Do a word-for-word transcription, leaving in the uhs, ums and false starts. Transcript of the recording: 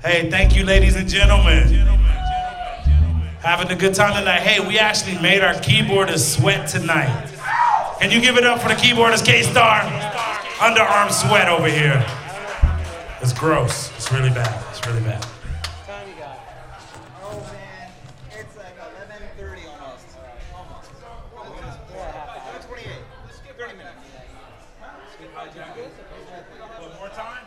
Hey, thank you, ladies and gentlemen. Having a good time tonight. Hey, we actually made our keyboardist sweat tonight. Can you give it up for the keyboardist, K-Star? Underarm sweat over here. It's gross. It's really bad. It's really bad. Time you got? Oh man, it's like eleven thirty almost. Almost. eleven twenty-eight. thirty minutes. One more time?